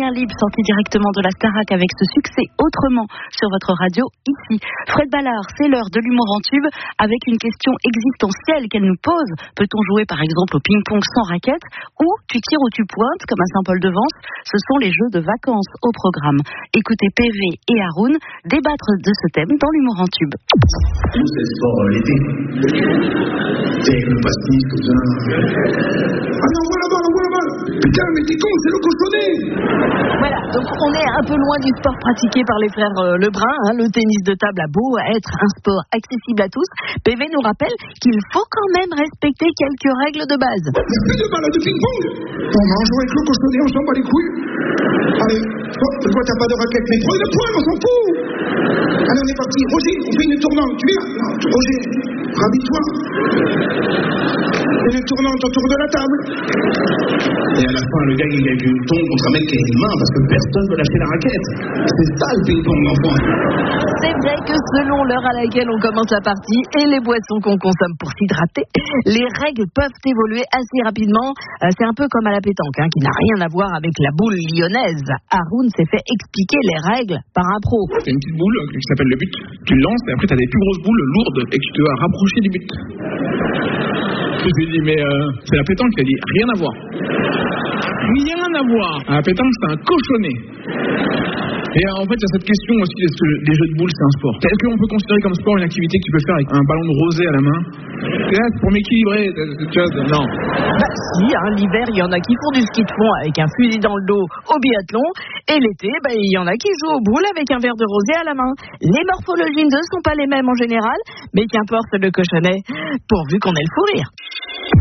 L'air libre sorti directement de la Starac avec ce succès autrement sur votre radio ici. Fred Ballard, c'est l'heure de l'humour en tube avec une question existentielle qu'elle nous pose. Peut-on jouer par exemple au ping-pong sans raquette ou tu tires ou tu pointes comme à Saint-Paul-de-Vence? Ce sont les jeux de vacances au programme. Écoutez PV et Haroun débattre de ce thème dans l'humour en tube. Nous, c'est le sport l'été. C'est le pastis, tout ça. Ah non, voilà, voilà. Putain, mais t'es con, c'est le cochonnet. Voilà, donc on est un peu loin du sport pratiqué par les frères Lebrun. Le tennis de table a beau être un sport accessible à tous. PV nous rappelle qu'il faut quand même respecter quelques règles de base. Il n'y a plus de balle de ping-pong. On va en jouer avec le cochonnet, on s'en bat les couilles. Allez, pourquoi t'as pas de raquette? Mais prends une pointe, on s'en fout. Allez, on est parti. Roger, on fait une tournante. Tu viens? Non, Roger, ravis-toi. Une tournante autour de la table. Et à la fin, le gars, il tombe contre un mec qui a une main parce que personne ne veut lâcher la raquette. C'est ça le ping-pong, l'enfant. C'est vrai que selon l'heure à laquelle on commence la partie et les boissons qu'on consomme pour s'hydrater, les règles peuvent évoluer assez rapidement. C'est un peu comme à la pétanque, qui n'a rien à voir avec la boule lyonnaise. Haroun s'est fait expliquer les règles par un pro. C'est une petite boule qui s'appelle le but. Tu le lances et après tu as des plus grosses boules lourdes et que tu dois rapprocher du but. Je lui ai dit, mais c'est la pétanque. Il a dit, rien à voir. Rien à voir. La pétanque, c'est un cochonnet. Et en fait, il y a cette question aussi, est-ce que les jeux de boules, c'est un sport? Est-ce qu'on peut considérer comme sport une activité que tu peux faire avec un ballon de rosée à la main? C'est pour m'équilibrer, tu vois, non. Bah si, l'hiver, il y en a qui font du ski de fond avec un fusil dans le dos au biathlon. Et l'été, il y en a qui jouent aux boules avec un verre de rosé à la main. Les morphologies ne sont pas les mêmes en général, mais qu'importe le cochonnet, pourvu qu'on ait le fou rire.